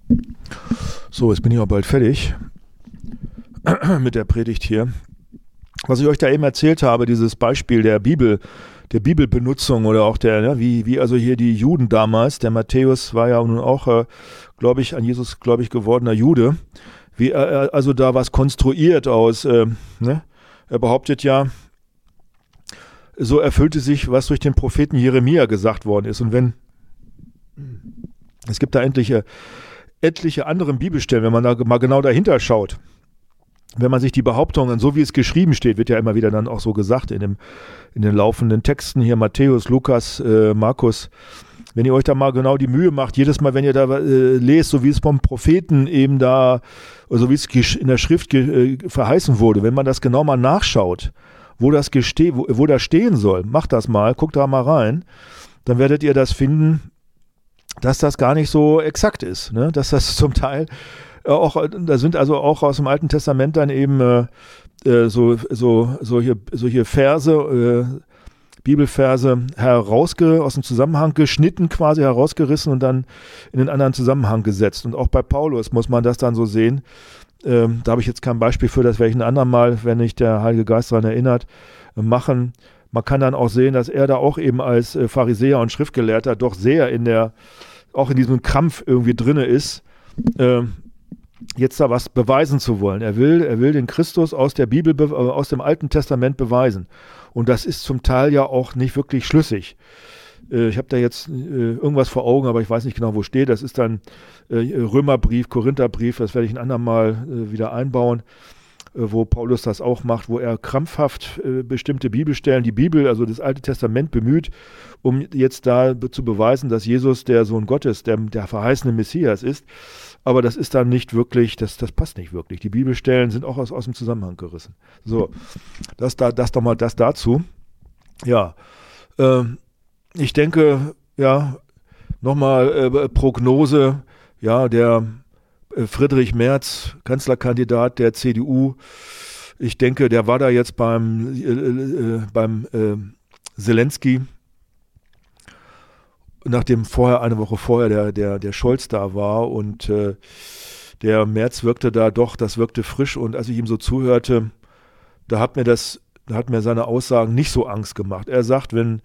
So, jetzt bin ich auch bald fertig mit der Predigt hier. Was ich euch da eben erzählt habe, dieses Beispiel der Bibelbenutzung oder auch wie also hier die Juden damals, der Matthäus war ja nun auch, glaube ich, an Jesus, glaube ich, gewordener Jude, wie er also da was konstruiert aus, ne? Er behauptet ja, so erfüllte sich, was durch den Propheten Jeremia gesagt worden ist. Und es gibt da etliche andere Bibelstellen, wenn man da mal genau dahinter schaut. Wenn man sich die Behauptungen, so wie es geschrieben steht, wird ja immer wieder dann auch so gesagt in den laufenden Texten hier, Matthäus, Lukas, Markus, wenn ihr euch da mal genau die Mühe macht, jedes Mal, wenn ihr da lest, so wie es vom Propheten eben da, so wie es in der Schrift verheißen wurde, wenn man das genau mal nachschaut, wo das stehen soll, macht das mal, guckt da mal rein, dann werdet ihr das finden, dass das gar nicht so exakt ist, ne? Dass das zum Teil da sind also auch aus dem Alten Testament dann eben solche Verse, Bibelverse aus dem Zusammenhang geschnitten, quasi herausgerissen und dann in einen anderen Zusammenhang gesetzt. Und auch bei Paulus muss man das dann so sehen. Da habe ich jetzt kein Beispiel für, das werde ich ein andermal, wenn mich der Heilige Geist daran erinnert, machen. Man kann dann auch sehen, dass er da auch eben als Pharisäer und Schriftgelehrter doch sehr auch in diesem Krampf irgendwie drinne ist, jetzt da was beweisen zu wollen. Er will den Christus aus der Bibel, aus dem Alten Testament beweisen. Und das ist zum Teil ja auch nicht wirklich schlüssig. Ich habe da jetzt irgendwas vor Augen, aber ich weiß nicht genau, wo steht. Das ist dann Römerbrief, Korintherbrief, das werde ich ein andermal wieder einbauen, wo Paulus das auch macht, wo er krampfhaft bestimmte Bibelstellen, die Bibel, also das Alte Testament bemüht, um jetzt da zu beweisen, dass Jesus der Sohn Gottes, der verheißene Messias ist. Aber das ist dann nicht wirklich, das passt nicht wirklich. Die Bibelstellen sind auch aus dem Zusammenhang gerissen. So, das dazu. Ja, ich denke, ja, nochmal Prognose, ja, der Friedrich Merz, Kanzlerkandidat der CDU, ich denke, der war da jetzt beim Zelensky, nachdem eine Woche vorher der Scholz da war und der Merz wirkte da doch, das wirkte frisch und als ich ihm so zuhörte, da hat mir seine Aussagen nicht so Angst gemacht. Er sagt, wenn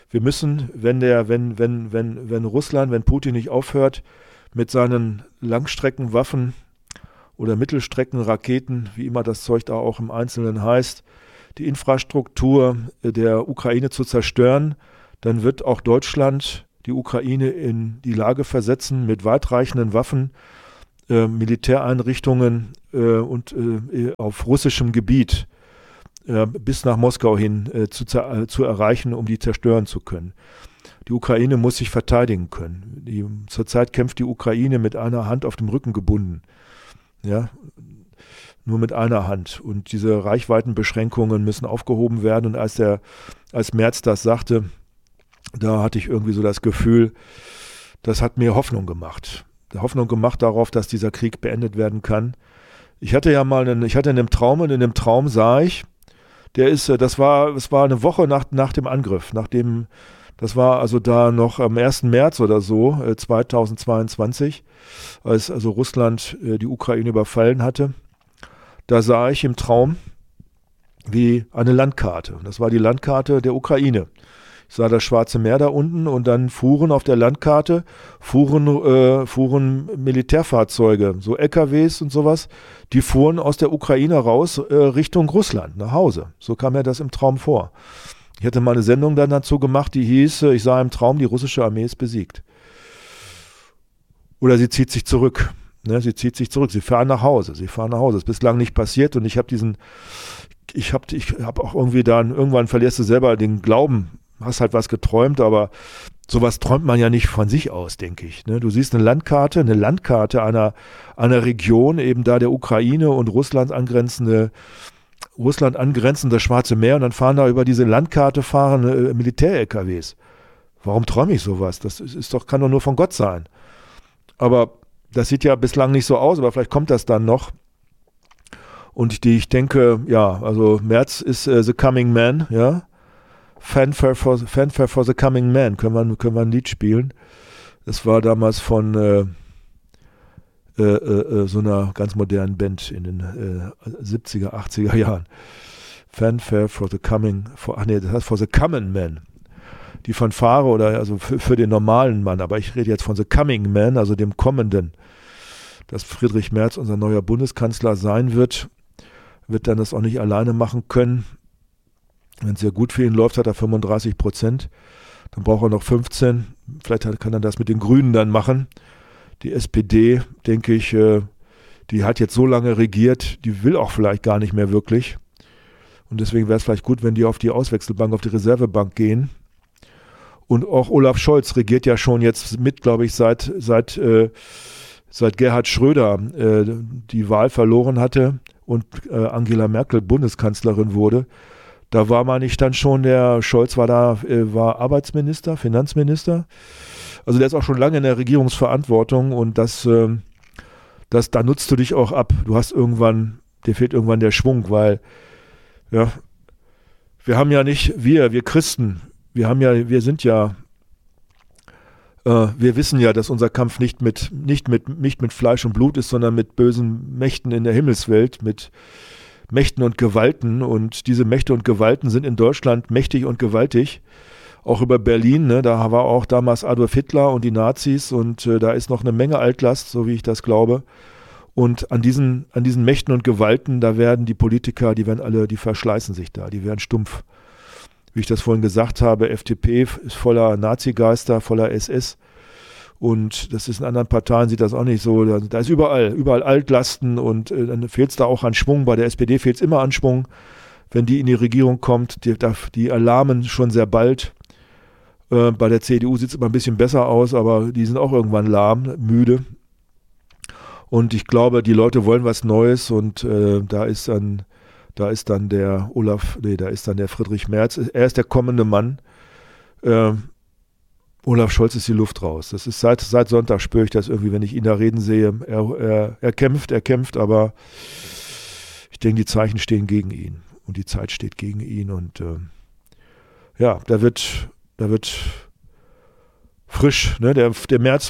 Russland, wenn Putin nicht aufhört mit seinen Langstreckenwaffen oder Mittelstreckenraketen, wie immer das Zeug da auch im Einzelnen heißt, die Infrastruktur der Ukraine zu zerstören, dann wird auch Deutschland die Ukraine in die Lage versetzen, mit weitreichenden Waffen, Militäreinrichtungen und auf russischem Gebiet bis nach Moskau hin zu erreichen, um die zerstören zu können. Die Ukraine muss sich verteidigen können. Zurzeit kämpft die Ukraine mit einer Hand auf dem Rücken gebunden. Ja, nur mit einer Hand. Und diese Reichweitenbeschränkungen müssen aufgehoben werden. Und als Merz das sagte, da hatte ich irgendwie so das Gefühl, das hat mir Hoffnung gemacht. Hoffnung gemacht darauf, dass dieser Krieg beendet werden kann. Ich hatte in dem Traum sah ich, es war eine Woche nach dem Angriff, das war also da noch am 1. März oder so, 2022, als also Russland die Ukraine überfallen hatte. Da sah ich im Traum wie eine Landkarte. Das war die Landkarte der Ukraine. Ich sah das Schwarze Meer da unten und dann fuhren auf der Landkarte Militärfahrzeuge, so LKWs und sowas, die fuhren aus der Ukraine raus Richtung Russland, nach Hause. So kam mir das im Traum vor. Ich hatte mal eine Sendung dann dazu gemacht, die hieß, ich sah im Traum, die russische Armee ist besiegt. Oder sie zieht sich zurück. Ne, sie fahren nach Hause. Das ist bislang nicht passiert und ich habe auch irgendwie irgendwann verlierst du selber den Glauben, hast halt was geträumt, aber sowas träumt man ja nicht von sich aus, denke ich. Ne? Du siehst eine Landkarte einer Region, eben da der Ukraine und Russland angrenzende Schwarze Meer und dann fahren da über diese Landkarte Militär-LKWs. Warum träume ich sowas? Das kann doch nur von Gott sein. Aber das sieht ja bislang nicht so aus, aber vielleicht kommt das dann noch. Und ich denke, ja, also Merz ist the coming man, ja. Fanfare for the Coming Man, können wir ein Lied spielen. Das war damals von so einer ganz modernen Band in den 70er, 80er Jahren. Fanfare for the Coming, das heißt for the Coming Man. Die Fanfare oder also für den normalen Mann, aber ich rede jetzt von the Coming Man, also dem Kommenden. Dass Friedrich Merz unser neuer Bundeskanzler sein wird dann das auch nicht alleine machen können. Wenn es sehr gut für ihn läuft, hat er 35%. Dann braucht er noch 15. Vielleicht kann er das mit den Grünen dann machen. Die SPD, denke ich, die hat jetzt so lange regiert, die will auch vielleicht gar nicht mehr wirklich. Und deswegen wäre es vielleicht gut, wenn die auf die Auswechselbank, auf die Reservebank gehen. Und auch Olaf Scholz regiert ja schon jetzt mit, glaube ich, seit Gerhard Schröder die Wahl verloren hatte und Angela Merkel Bundeskanzlerin wurde. Da war man nicht dann schon, der Scholz war Arbeitsminister, Finanzminister. Also der ist auch schon lange in der Regierungsverantwortung und da nutzt du dich auch ab. Du hast dir fehlt irgendwann der Schwung, weil ja, wir haben ja nicht, wir Christen, wir wissen ja, dass unser Kampf nicht mit Fleisch und Blut ist, sondern mit bösen Mächten in der Himmelswelt, mit Mächten und Gewalten. Und diese Mächte und Gewalten sind in Deutschland mächtig und gewaltig. Auch über Berlin, ne, da war auch damals Adolf Hitler und die Nazis und da ist noch eine Menge Altlast, so wie ich das glaube. Und an diesen Mächten und Gewalten, da werden die Politiker, die verschleißen sich da, die werden stumpf. Wie ich das vorhin gesagt habe, FDP ist voller Nazigeister, voller SS. Und das ist in anderen Parteien, sieht das auch nicht so. Da ist überall Altlasten und dann fehlt es da auch an Schwung. Bei der SPD fehlt es immer an Schwung. Wenn die in die Regierung kommt, die erlahmen schon sehr bald. Bei der CDU sieht es immer ein bisschen besser aus, aber die sind auch irgendwann lahm, müde. Und ich glaube, die Leute wollen was Neues und da ist dann der Friedrich Merz. Er ist der kommende Mann. Olaf Scholz ist die Luft raus. Das ist seit Sonntag spüre ich das irgendwie, wenn ich ihn da reden sehe. Er kämpft, aber ich denke, die Zeichen stehen gegen ihn und die Zeit steht gegen ihn und da wird frisch. Ne? Der Merz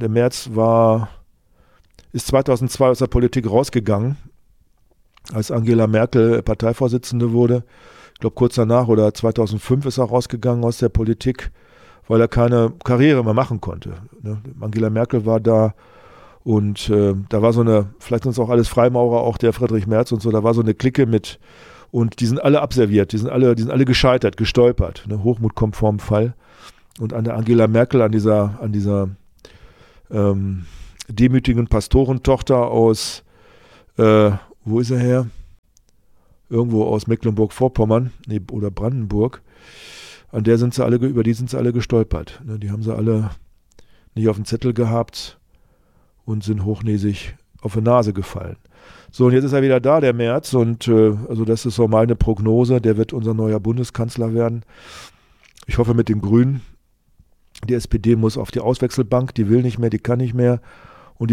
ist 2002 aus der Politik rausgegangen, als Angela Merkel Parteivorsitzende wurde. Ich glaube, kurz danach oder 2005 ist er rausgegangen aus der Politik, weil er keine Karriere mehr machen konnte. Ne? Angela Merkel war da und da war vielleicht sind es auch alles Freimaurer, auch der Friedrich Merz und so, da war so eine Clique mit und die sind alle abserviert, die sind alle gescheitert, gestolpert. Ne? Hochmut kommt vorm Fall. Und an der Angela Merkel, an dieser demütigen Pastorentochter aus, wo ist er her? Irgendwo aus Mecklenburg-Vorpommern oder Brandenburg. Über die sind sie alle gestolpert. Ne? Die haben sie alle nicht auf dem Zettel gehabt und sind hochnäsig auf die Nase gefallen. So, und jetzt ist er wieder da, der Merz, und also das ist so meine Prognose, der wird unser neuer Bundeskanzler werden. Ich hoffe mit den Grünen. Die SPD muss auf die Auswechselbank, die will nicht mehr, die kann nicht mehr. Und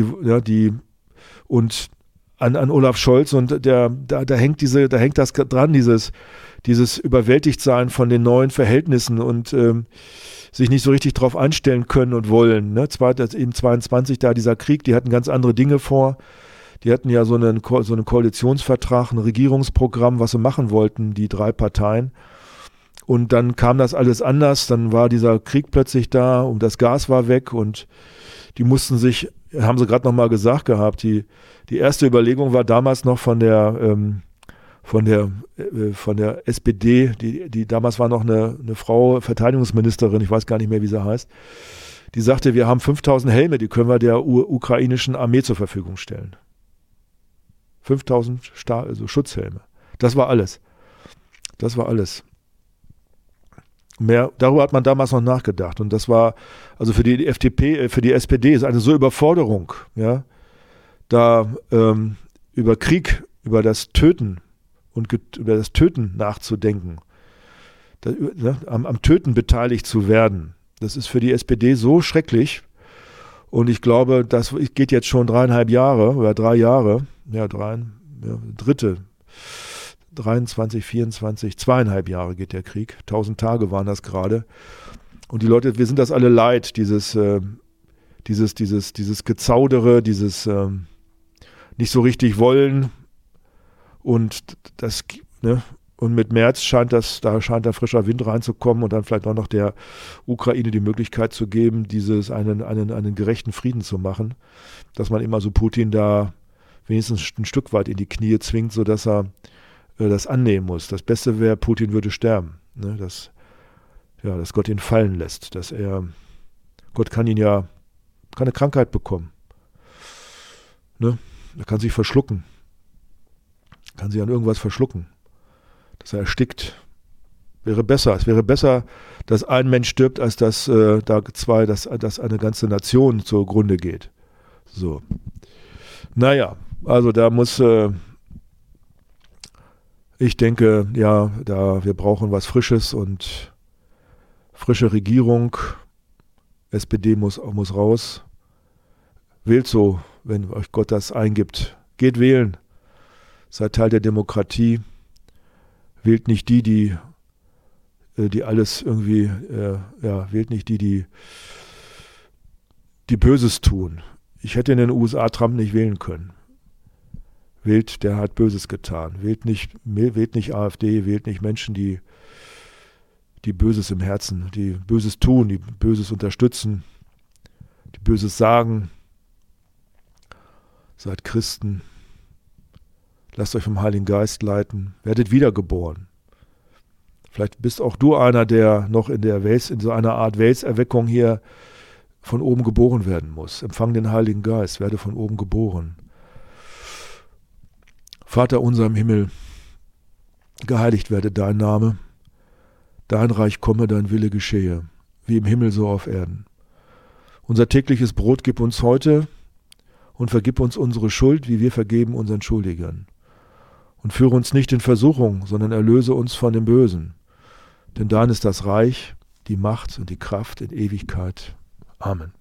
an Olaf Scholz und da hängt das dran, dieses Überwältigtsein von den neuen Verhältnissen und sich nicht so richtig drauf einstellen können und wollen. Ne? Eben 22 da dieser Krieg, die hatten ganz andere Dinge vor. Die hatten ja so einen Koalitionsvertrag, ein Regierungsprogramm, was sie machen wollten, die drei Parteien. Und dann kam das alles anders, dann war dieser Krieg plötzlich da und das Gas war weg und die mussten sich, haben sie gerade nochmal gesagt gehabt, die erste Überlegung war damals noch von der SPD, die damals war noch eine Frau Verteidigungsministerin, ich weiß gar nicht mehr, wie sie heißt, die sagte, wir haben 5000 Helme, die können wir der ukrainischen Armee zur Verfügung stellen. 5000 Schutzhelme. Das war alles. Darüber hat man damals noch nachgedacht. Und das war, also für die FDP, für die SPD ist eine so Überforderung, ja, da über Krieg, über das Töten nachzudenken, am Töten beteiligt zu werden. Das ist für die SPD so schrecklich. Und ich glaube, das geht jetzt schon 3,5 Jahre oder 3 Jahre, 23, 24, 2,5 Jahre geht der Krieg. 1000 Tage waren das gerade. Und die Leute, wir sind das alle leid, diese dieses Gezaudere, dieses nicht so richtig wollen. Und das, ne? Und mit Merz scheint da frischer Wind reinzukommen und dann vielleicht auch noch der Ukraine die Möglichkeit zu geben, einen gerechten Frieden zu machen, dass man immer so Putin da wenigstens ein Stück weit in die Knie zwingt, sodass er das annehmen muss. Das Beste wäre, Putin würde sterben, ne? Dass Gott ihn fallen lässt, Gott kann ihn ja keine Krankheit bekommen, ne? Er kann sich verschlucken, kann sich an irgendwas verschlucken, dass er erstickt. Es wäre besser, dass ein Mensch stirbt, als dass eine ganze Nation zugrunde geht. So. Naja, also da muss, ich denke, ja, wir brauchen was Frisches und frische Regierung. SPD muss raus. Wählt so, wenn euch Gott das eingibt. Geht wählen. Seid Teil der Demokratie. Wählt nicht die alles irgendwie, wählt nicht die Böses tun. Ich hätte in den USA Trump nicht wählen können. Der hat Böses getan. Wählt nicht AfD, wählt nicht Menschen, die Böses im Herzen, die Böses tun, die Böses unterstützen, die Böses sagen. Seid Christen. Lasst euch vom Heiligen Geist leiten. Werdet wiedergeboren. Vielleicht bist auch du einer, der noch in so einer Art Welserweckung hier von oben geboren werden muss. Empfang den Heiligen Geist, werde von oben geboren. Vater unser im Himmel, geheiligt werde dein Name, dein Reich komme, dein Wille geschehe, wie im Himmel so auf Erden. Unser tägliches Brot gib uns heute und vergib uns unsere Schuld, wie wir vergeben unseren Schuldigern. Und führe uns nicht in Versuchung, sondern erlöse uns von dem Bösen. Denn dein ist das Reich, die Macht und die Kraft in Ewigkeit. Amen.